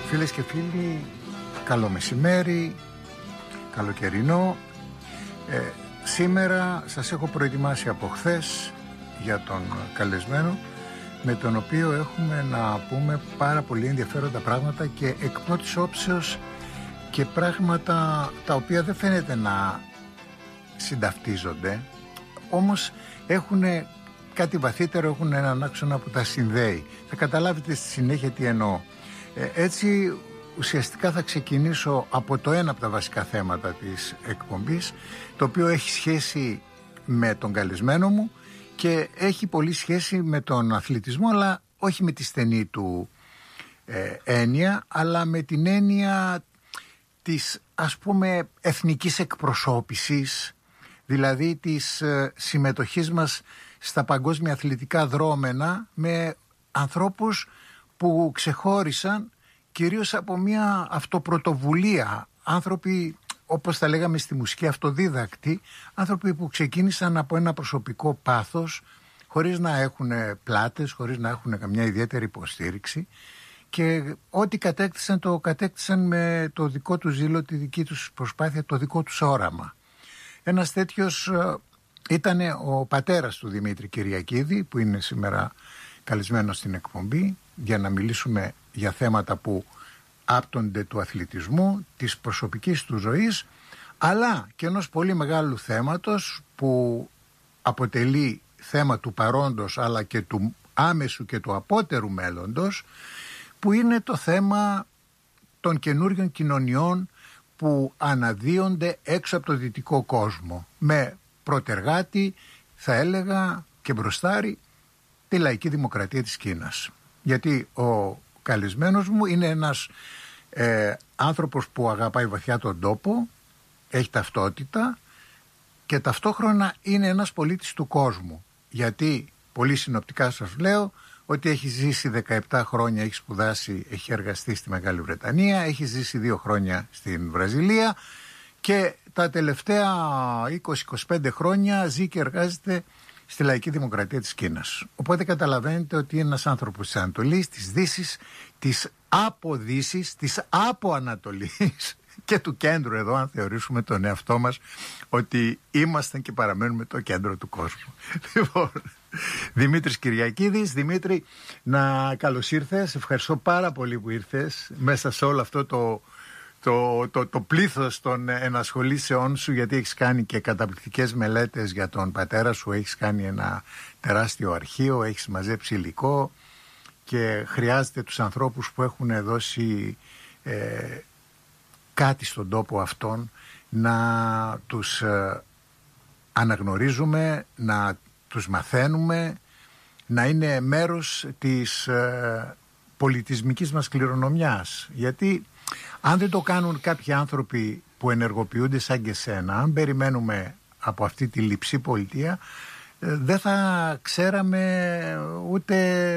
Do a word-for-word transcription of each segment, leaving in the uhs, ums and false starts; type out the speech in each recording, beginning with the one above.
Φίλες και φίλοι, καλό μεσημέρι, καλοκαιρινό. Ε, σήμερα σας έχω προετοιμάσει από χθες για τον καλεσμένο, με τον οποίο έχουμε να πούμε πάρα πολύ ενδιαφέροντα πράγματα και εκ πρώτης όψεως και πράγματα τα οποία δεν φαίνεται να συνταυτίζονται, όμως έχουν κάτι βαθύτερο, έχουν έναν άξονα που τα συνδέει. Θα καταλάβετε στη συνέχεια τι εννοώ. Ε, έτσι ουσιαστικά θα ξεκινήσω από το ένα από τα βασικά θέματα της εκπομπής, το οποίο έχει σχέση με τον καλεσμένο μου και έχει πολύ σχέση με τον αθλητισμό, αλλά όχι με τη στενή του ε, έννοια, αλλά με την έννοια της, ας πούμε, εθνικής εκπροσώπησης, δηλαδή της ε, συμμετοχής μας στα παγκόσμια αθλητικά δρόμενα με ανθρώπους που ξεχώρισαν κυρίως από μια αυτοπρωτοβουλία, άνθρωποι όπως τα λέγαμε στη μουσική αυτοδίδακτοι, άνθρωποι που ξεκίνησαν από ένα προσωπικό πάθος χωρίς να έχουν πλάτες, χωρίς να έχουν καμιά ιδιαίτερη υποστήριξη και ό,τι κατέκτησαν το κατέκτησαν με το δικό τους ζήλο, τη δική τους προσπάθεια, το δικό τους όραμα. Ένας τέτοιος ήταν ο πατέρας του Δημήτρη Κυριακίδη, που είναι σήμερα καλεσμένος στην εκπομπή για να μιλήσουμε για θέματα που άπτονται του αθλητισμού, της προσωπικής του ζωής, αλλά και ενός πολύ μεγάλου θέματος που αποτελεί θέμα του παρόντος αλλά και του άμεσου και του απότερου μέλλοντος, που είναι το θέμα των καινούριων κοινωνιών που αναδύονται έξω από το δυτικό κόσμο, με πρωτεργάτη, θα έλεγα, και μπροστάρι τη λαϊκή δημοκρατία της Κίνας. Γιατί ο καλεσμένος μου είναι ένας ε, άνθρωπος που αγαπάει βαθιά τον τόπο, έχει ταυτότητα και ταυτόχρονα είναι ένας πολίτης του κόσμου. Γιατί πολύ συνοπτικά σας λέω ότι έχει ζήσει δεκαεπτά χρόνια, έχει σπουδάσει, έχει εργαστεί στη Μεγάλη Βρετανία, έχει ζήσει δύο χρόνια στην Βραζιλία και τα τελευταία είκοσι με είκοσι πέντε χρόνια ζει και εργάζεται στη λαϊκή δημοκρατία της Κίνας. Οπότε καταλαβαίνετε ότι είναι ένας άνθρωπος της Ανατολής, της Δύσης, της Αποδύσης, της Αποανατολής και του κέντρου εδώ, αν θεωρήσουμε τον εαυτό μας ότι ήμασταν και παραμένουμε το κέντρο του κόσμου. Λοιπόν, Δημήτρης Κυριακίδης. Δημήτρη, να καλώς ήρθες. Ευχαριστώ πάρα πολύ που ήρθες μέσα σε όλο αυτό το Το, το, το πλήθος των ενασχολήσεών σου, γιατί έχεις κάνει και καταπληκτικές μελέτες για τον πατέρα σου, έχεις κάνει ένα τεράστιο αρχείο, έχεις μαζέψει υλικό και χρειάζεται τους ανθρώπους που έχουν δώσει ε, κάτι στον τόπο αυτόν να τους ε, αναγνωρίζουμε, να τους μαθαίνουμε, να είναι μέρος της ε, πολιτισμικής μας κληρονομιάς. Γιατί αν δεν το κάνουν κάποιοι άνθρωποι που ενεργοποιούνται σαν και σένα, αν περιμένουμε από αυτή τη λειψή πολιτεία, δεν θα ξέραμε ούτε,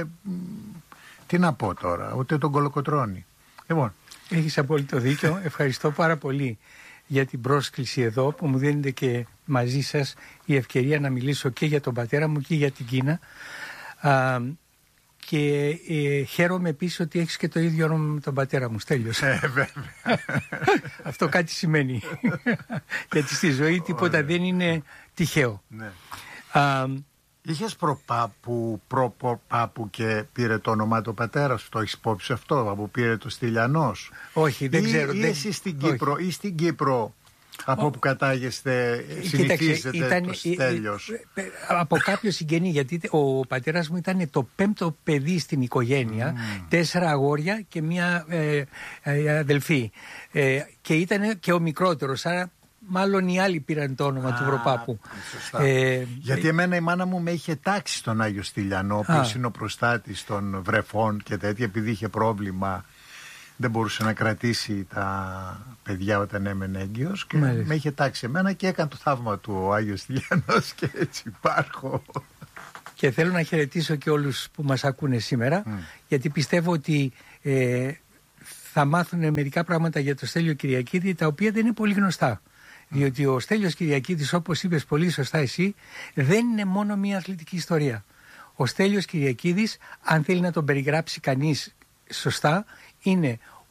τι να πω τώρα, ούτε τον Κολοκοτρώνη. Λοιπόν. Έχεις απόλυτο δίκιο. Ευχαριστώ πάρα πολύ για την πρόσκληση εδώ που μου δίνετε και μαζί σας η ευκαιρία να μιλήσω και για τον πατέρα μου και για την Κίνα. Α, Και ε, χαίρομαι επίσης ότι έχεις και το ίδιο όνομα με τον πατέρα μου, Στέλιος. Ε, βέβαια. Αυτό κάτι σημαίνει. Γιατί στη ζωή τίποτα Ωραία. δεν είναι τυχαίο. Ναι. Α, Είχες προπάπου, προπάπου και πήρε το όνομα του πατέρα σου, το έχεις υπόψη αυτό, από πήρε το Στυλιανός? Όχι, δεν ή, ξέρω. Ή δεν... εσύ στην Κύπρο, ή στην Κύπρο από Ο... που κατάγεστε συνηθίζετε ήταν, το Στέλιος? Από κάποιο συγγενή, γιατί ο πατέρας μου ήταν το πέμπτο παιδί στην οικογένεια, mm. τέσσερα αγόρια και μία ε, ε, αδελφή. Ε, και ήταν και ο μικρότερος, άρα μάλλον οι άλλοι πήραν το όνομα Α, του προπάπου. Ε, γιατί εμένα η μάνα μου με είχε τάξει στον Άγιο Στυλιανό, ο οποίος είναι ο προστάτης των βρεφών και τέτοια, επειδή είχε πρόβλημα. Δεν μπορούσε να κρατήσει τα παιδιά όταν έμενε έγκυος και Μάλιστα. με είχε τάξει εμένα και έκανε το θαύμα του ο Άγιος Στυλιανός και έτσι υπάρχω. Και θέλω να χαιρετήσω και όλους που μας ακούνε σήμερα, mm. γιατί πιστεύω ότι ε, θα μάθουν μερικά πράγματα για το Στέλιο Κυριακίδη, τα οποία δεν είναι πολύ γνωστά. Mm. Διότι ο Στέλιος Κυριακίδης, όπως είπες πολύ σωστά εσύ, δεν είναι μόνο μια αθλητική ιστορία. Ο Στέλιος Κυριακίδης, αν θέλει να τον περιγράψει κανείς σωστά, είναι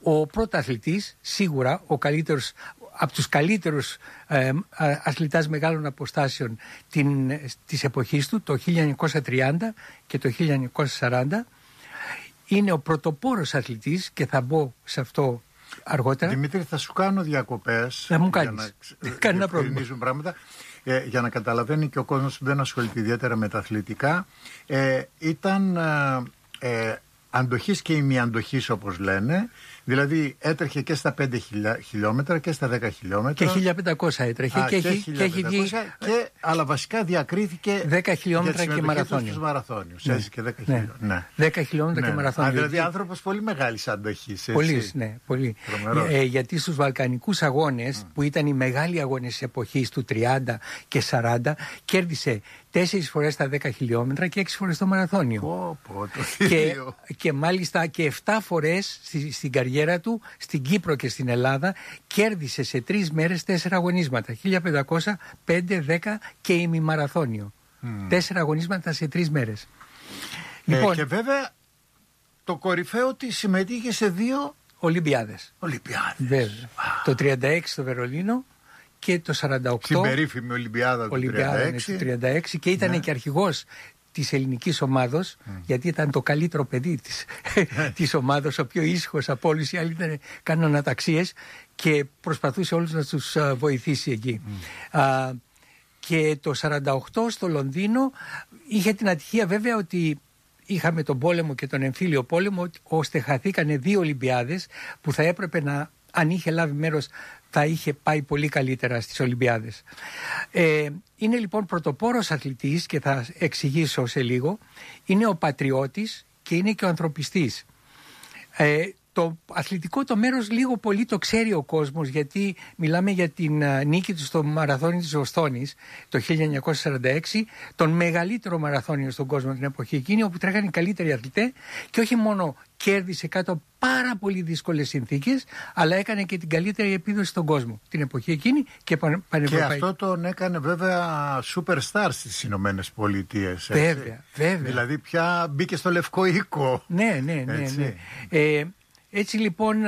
ο πρωταθλητής, σίγουρα ο καλύτερος, από τους καλύτερους ε, αθλητάς μεγάλων αποστάσεων την, της εποχής του, το χίλια εννιακόσια τριάντα και το χίλια εννιακόσια σαράντα, είναι ο πρωτοπόρος αθλητής, και θα μπω σε αυτό αργότερα. Δημήτρη, θα σου κάνω διακοπές. Θα μου κάνεις. Κανένα πρόβλημα. Πράγματα, ε, για να καταλαβαίνει και ο κόσμος που δεν ασχολείται ιδιαίτερα με τα αθλητικά. Ε, ήταν ε, ε, αντοχής και ημιαντοχής, όπως λένε. Δηλαδή έτρεχε και στα πέντε χιλιόμετρα και στα δέκα χιλιόμετρα. Και χίλια πεντακόσια έτρεχε. Α, και, και, έχει, και έχει βγει. Και, αλλά βασικά διακρίθηκε δέκα χιλιόμετρα και μαραθώνιο. Στους μαραθώνιους. Ναι. Έτσι, και δέκα ναι. χιλιόμετρα. Ναι. δέκα χιλιόμετρα ναι. και μαραθώνιο. Α, δηλαδή άνθρωπος πολύ μεγάλης αντοχής. Πολύ, ναι, πολύ. Ε, γιατί στους Βαλκανικούς αγώνες, mm. που ήταν οι μεγάλοι αγώνες της εποχής του τριάντα και σαράντα, κέρδισε τέσσερις φορές τα δέκα χιλιόμετρα και έξι φορές το μαραθώνιο. Πω, πω, το και, και μάλιστα και επτά φορές στη, στην καριέρα του, στην Κύπρο και στην Ελλάδα, κέρδισε σε τρεις μέρες τέσσερα αγωνίσματα. χίλια πεντακόσια, πέντε, δέκα και ημιμαραθώνιο. Mm. Τέσσερα αγωνίσματα σε τρεις μέρες. Ε, λοιπόν, και βέβαια το κορυφαίο ότι συμμετείχε σε δύο Ολυμπιάδες. Ολυμπιάδες. Βέβαια. Ah. Το τριάντα έξι στο Βερολίνο και το σαράντα οκτώ. Στην περίφημη Ολυμπιάδα του Ολυμπιάδα τριάντα έξι. τριάντα έξι και ήταν ναι. και αρχηγός της ελληνικής ομάδος, mm. γιατί ήταν το καλύτερο παιδί της, της ομάδος, ο πιο ήσυχος από όλους, οι άλλοι ήταν, κάνουν αναταξίες και προσπαθούσε όλους να τους uh, βοηθήσει εκεί. Mm. Uh, και το σαράντα οκτώ στο Λονδίνο είχε την ατυχία βέβαια ότι είχαμε τον πόλεμο και τον εμφύλιο πόλεμο, ώστε χαθήκανε δύο Ολυμπιάδες που θα έπρεπε να, αν είχε λάβει μέρος, θα είχε πάει πολύ καλύτερα στις Ολυμπιάδες. Ε, είναι λοιπόν πρωτοπόρος αθλητής και θα εξηγήσω σε λίγο. Είναι ο πατριώτης και είναι και ο ανθρωπιστής. Ε, το αθλητικό το μέρος λίγο πολύ το ξέρει ο κόσμος, γιατί μιλάμε για την uh, νίκη του στο μαραθώνιο της Βοστόνης το χίλια εννιακόσια σαράντα έξι, τον μεγαλύτερο μαραθώνιο στον κόσμο την εποχή εκείνη, όπου τρέχανε οι καλύτεροι αθλητές, και όχι μόνο κέρδισε κάτω από πάρα πολύ δύσκολες συνθήκες, αλλά έκανε και την καλύτερη επίδοση στον κόσμο την εποχή εκείνη και πανευρωπαϊκή. Και αυτό τον έκανε βέβαια superstar στις Ηνωμένες Πολιτείες. Βέβαια, βέβαια. Δηλαδή πια μπήκε στο λευκό οίκο. Ναι, ναι, ναι. ναι. Ε, Έτσι λοιπόν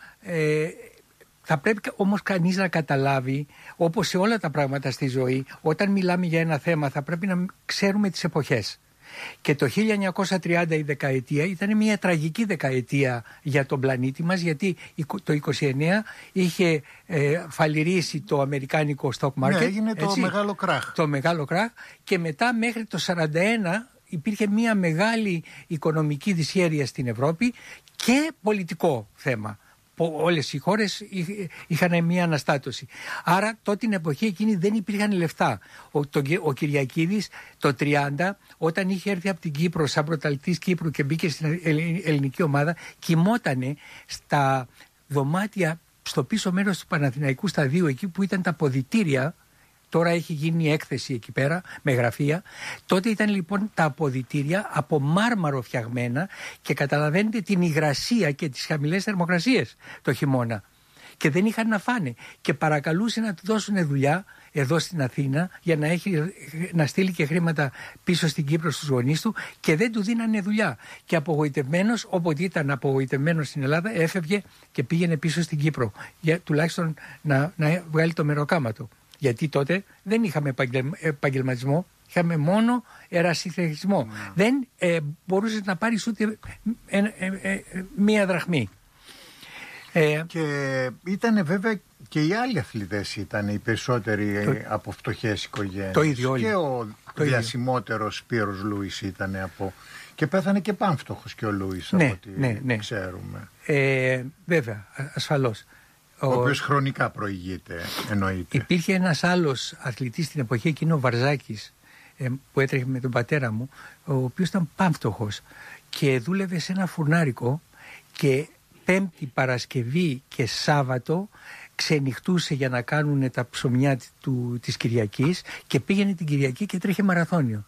ε, θα πρέπει όμως κανείς να καταλάβει, όπως σε όλα τα πράγματα στη ζωή, όταν μιλάμε για ένα θέμα θα πρέπει να ξέρουμε τις εποχές. Και το χίλια εννιακόσια τριάντα η δεκαετία ήταν μια τραγική δεκαετία για τον πλανήτη μας, γιατί το είκοσι εννέα είχε ε, φαλιρίσει το αμερικάνικο stock market. Ναι, έγινε το έτσι, μεγάλο κράχ. Το μεγάλο κράχ, και μετά μέχρι το σαράντα ένα υπήρχε μια μεγάλη οικονομική δυσχέρεια στην Ευρώπη και πολιτικό θέμα. Όλες οι χώρες είχαν μια αναστάτωση. Άρα τότε την εποχή εκείνη δεν υπήρχαν λεφτά. Ο, το, ο Κυριακίδης το τριάντα, όταν είχε έρθει από την Κύπρο σαν πρωταθλητής Κύπρου και μπήκε στην ελληνική ομάδα, κοιμότανε στα δωμάτια στο πίσω μέρος του Παναθηναϊκού σταδίου, εκεί που ήταν τα αποδυτήρια. Τώρα έχει γίνει έκθεση εκεί πέρα με γραφεία. Τότε ήταν λοιπόν τα αποδυτήρια από μάρμαρο φτιαγμένα, και καταλαβαίνετε την υγρασία και τις χαμηλές θερμοκρασίες το χειμώνα. Και δεν είχαν να φάνε. Και παρακαλούσε να του δώσουν δουλειά εδώ στην Αθήνα για να, έχει, να στείλει και χρήματα πίσω στην Κύπρο στους γονείς του, και δεν του δίνανε δουλειά. Και απογοητευμένος, όποτε ήταν απογοητευμένος στην Ελλάδα, έφευγε και πήγαινε πίσω στην Κύπρο. Για τουλάχιστον να, να βγάλει το μεροκάματο. Γιατί τότε δεν είχαμε επαγγελματισμό, είχαμε μόνο ερασιτεχνισμό. Mm. Δεν ε, μπορούσες να πάρεις ούτε ε, ε, ε, μία δραχμή. Ε, και ήταν βέβαια και οι άλλοι αθλητές ήταν οι περισσότεροι το, από φτωχές οικογένειες. Το ίδιο όλοι. Και ο το διασημότερος Σπύρος Λούις ήταν από... Και πέθανε και πανφτωχος και ο Λούις, ναι, από ό,τι ναι, ναι. ξέρουμε. Ε, βέβαια, ασφαλώς. Ο, ο οποίος χρονικά προηγείται, εννοείται. Υπήρχε ένας άλλος αθλητής στην εποχή εκείνη, ο Βαρζάκης, ε, που έτρεχε με τον πατέρα μου, ο οποίος ήταν πανφτωχός και δούλευε σε ένα φουρνάρικο, και Πέμπτη, Παρασκευή και Σάββατο ξενυχτούσε για να κάνουν τα ψωμιά του, της Κυριακής, και πήγαινε την Κυριακή και τρέχε μαραθώνιο.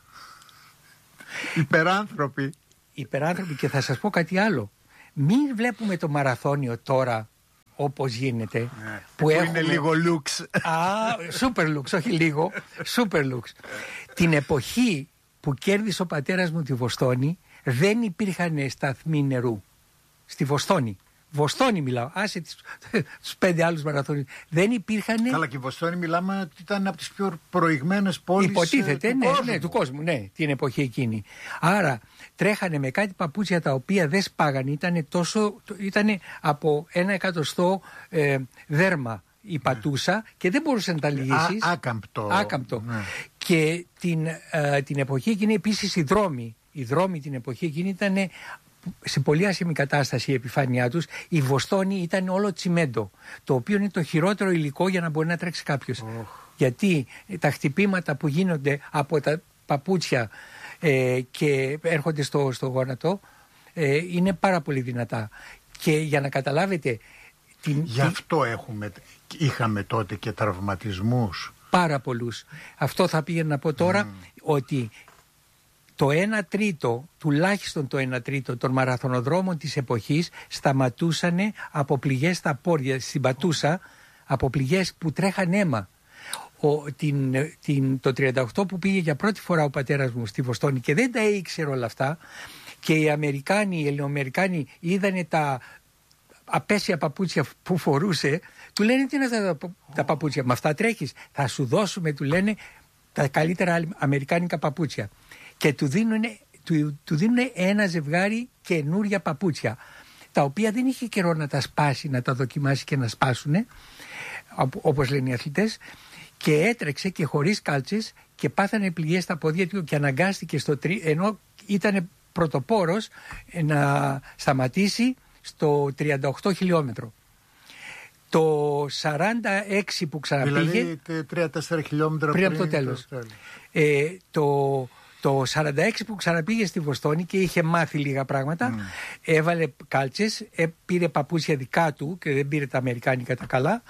Υπεράνθρωποι. Υπεράνθρωποι. Και θα σας πω κάτι άλλο. Μην βλέπουμε το μαραθώνιο τώρα όπως γίνεται, ναι, που, που έχουμε... είναι λίγο looks. Α, super looks, όχι λίγο, super looks. Την εποχή που κέρδισε ο πατέρας μου τη Βοστόνη, δεν υπήρχαν σταθμοί νερού στη Βοστόνη. Βοστόνη μιλάω. Άσε τους πέντε άλλους μαραθώνιους. Δεν υπήρχαν. Καλά, και η Βοστόνη μιλάμε ότι ήταν από τις πιο προηγμένες πόλεις. Υποτίθεται, του ναι, κόσμου. ναι, του κόσμου, ναι, την εποχή εκείνη. Άρα τρέχανε με κάτι παπούτσια τα οποία δεν σπάγανε, ήταν τόσο, ήταν από ένα εκατοστό ε, δέρμα η πατούσα, ναι, και δεν μπορούσε να τα λυγίσεις. Α, άκαμπτο. Άκαμπτο. Ναι. Και την, ε, την εποχή εκείνη επίσης οι δρόμοι. Οι δρόμοι την εποχή εκείνη ήταν σε πολύ άσχημη κατάσταση η επιφάνειά τους. Η Βοστόνη ήταν όλο τσιμέντο, το οποίο είναι το χειρότερο υλικό για να μπορεί να τρέξει κάποιος. Oh. Γιατί τα χτυπήματα που γίνονται από τα παπούτσια ε, και έρχονται στο, στο γόνατο ε, είναι πάρα πολύ δυνατά. Και για να καταλάβετε... Την, Γι' αυτό έχουμε, είχαμε τότε και τραυματισμούς. Πάρα πολλούς. Αυτό θα πήγαινα να πω τώρα, mm. ότι το ένα τρίτο, τουλάχιστον το ένα τρίτο των μαραθωνοδρόμων της εποχής σταματούσαν από πληγές στα πόδια, στην πατούσα, από πληγές που τρέχαν αίμα. Ο, την, την, το τριάντα οκτώ που πήγε για πρώτη φορά ο πατέρας μου στη Βοστόνη και δεν τα ήξερε όλα αυτά, και οι Αμερικάνοι, οι Ελληνοαμερικάνοι είδανε τα απέσια παπούτσια που φορούσε, του λένε τι είναι αυτά τα, τα παπούτσια, με αυτά τρέχεις, θα σου δώσουμε, του λένε, τα καλύτερα αμερικάνικα παπούτσια. Και του δίνουν, του, του δίνουν ένα ζευγάρι καινούρια παπούτσια, τα οποία δεν είχε καιρό να τα σπάσει, να τα δοκιμάσει και να σπάσουν, όπως λένε οι αθλητές, και έτρεξε και χωρίς κάλτσες και πάθανε πληγές στα πόδια του και αναγκάστηκε στο τρί, ενώ ήταν πρωτοπόρος, να σταματήσει στο τριάντα οκτώ χιλιόμετρο. Το σαράντα έξι που ξαναπήγε, δηλαδή τρία τέσσερα χιλιόμετρα πριν από το τέλος, το, ε, το, το σαράντα έξι που ξαναπήγε στη Βοστόνη και είχε μάθει λίγα πράγματα, mm. έβαλε κάλτσες, ε, πήρε παπούτσια δικά του και δεν πήρε τα αμερικάνικα τα καλά,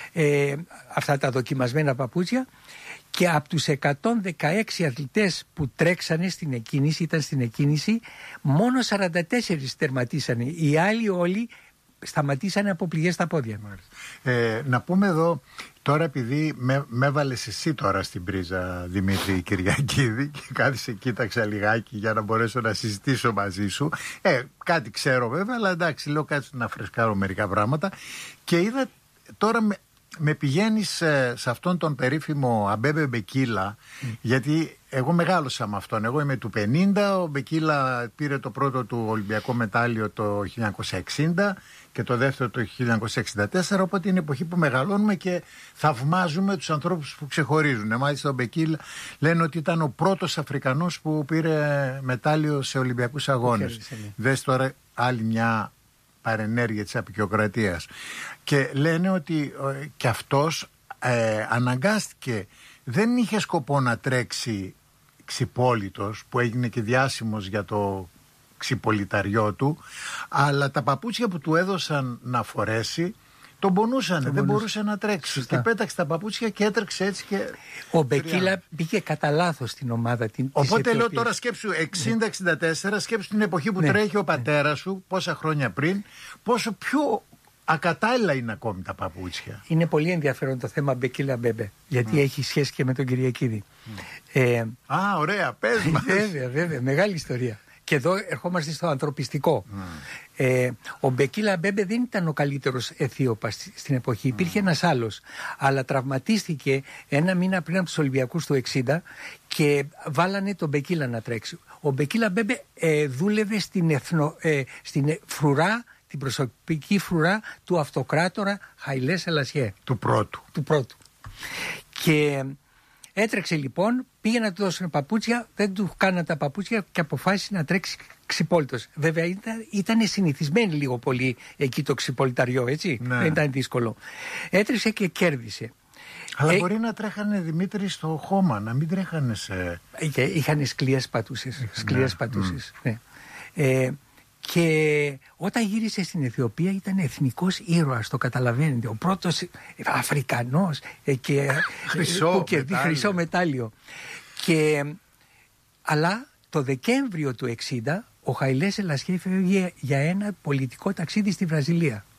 ε, αυτά τα δοκιμασμένα παπούτσια, και από τους εκατόν δεκαέξι αθλητές που τρέξανε στην εκκίνηση, ήταν στην εκκίνηση, μόνο σαράντα τέσσερις τερματίσανε. Οι άλλοι όλοι σταματήσανε από πληγές στα πόδια. Ε, να πούμε εδώ, τώρα επειδή με, με έβαλες εσύ τώρα στην πρίζα, Δημήτρη Κυριακίδη, και κάθισε, κοίταξα λιγάκι για να μπορέσω να συζητήσω μαζί σου. Ε, κάτι ξέρω βέβαια, αλλά εντάξει, λέω κάτι να φρεσκάρω μερικά πράγματα. Και είδα τώρα με, με πηγαίνεις σε, σε αυτόν τον περίφημο Αμπέμπε Μπεκίλα, mm. γιατί εγώ μεγάλωσα με αυτόν. Εγώ είμαι του πενήντα, ο Μπεκίλα πήρε το πρώτο του Ολυμπιακό μετάλλιο το χίλια εννιακόσια εξήντα και το δεύτερο το χίλια εννιακόσια εξήντα τέσσερα, οπότε είναι εποχή που μεγαλώνουμε και θαυμάζουμε τους ανθρώπους που ξεχωρίζουν. Μάλιστα ο Μπεκίλα λένε ότι ήταν ο πρώτος Αφρικανός που πήρε μετάλλιο σε Ολυμπιακούς αγώνες. Okay, δες τώρα άλλη μια παρενέργεια της απεικιοκρατίας. Και λένε ότι ε, και αυτός ε, αναγκάστηκε, δεν είχε σκοπό να τρέξει ξυπόλυτος, που έγινε και διάσημος για το ξυπολιταριό του, αλλά τα παπούτσια που του έδωσαν να φορέσει τον πονούσαν, δεν μπορούσε. μπορούσε να τρέξει. Σωστά. Και πέταξε τα παπούτσια και έτρεξε έτσι και... Ο Μπεκίλα μπήκε κατά λάθος στην ομάδα την, Οπότε λέω τώρα σκέψου εξήντα εξήντα τέσσερα, σκέψου την εποχή που ναι. τρέχει ο πατέρας ναι. σου πόσα χρόνια πριν, πόσο πιο ακατάλληλα είναι ακόμη τα παπούτσια. Είναι πολύ ενδιαφέρον το θέμα Μπεκίλα Μπέμπε, γιατί mm. έχει σχέση και με τον Κυριακίδη. Mm. Ε, Α, ωραία, πες μας. Βέβαια, βέβαια, μεγάλη ιστορία. Και εδώ ερχόμαστε στο ανθρωπιστικό. Mm. Ε, ο Μπεκίλα Μπέμπε δεν ήταν ο καλύτερος Αιθίωπας στην εποχή. Mm. Υπήρχε ένας άλλος. Αλλά τραυματίστηκε ένα μήνα πριν από τους Ολυμπιακούς του εξήντα και βάλανε τον Μπεκίλα να τρέξει. Ο Μπεκίλα Μπέμπε ε, δούλευε στην, εθνο, ε, στην φρουρά, την προσωπική φρουρά του αυτοκράτορα Χαϊλέ Σελασιέ. Του πρώτου. Του πρώτου. Και έτρεξε λοιπόν, πήγε να του δώσουν παπούτσια, δεν του κάναν τα παπούτσια και αποφάσισε να τρέξει ξυπόλυτος. Βέβαια ήταν, ήταν συνηθισμένοι λίγο πολύ εκεί το ξυπολιταριό, έτσι. Ναι. Δεν ήταν δύσκολο. Έτρεξε και κέρδισε. Αλλά ε, μπορεί να τρέχανε, Δημήτρη, στο χώμα, να μην τρέχανε σε... Είχαν σκληρές πατούσες. Σκληρές ναι. πατούσες, mm. ναι. Ε, και όταν γύρισε στην Αιθιοπία ήταν εθνικός ήρωας, το καταλαβαίνετε. Ο πρώτος Αφρικανός και χρυσό, που κερδί, χρυσό μετάλλιο. Και, αλλά το Δεκέμβριο του εξήντα ο Χαϊλέ Σελασιέ έφυγε για ένα πολιτικό ταξίδι στη Βραζιλία.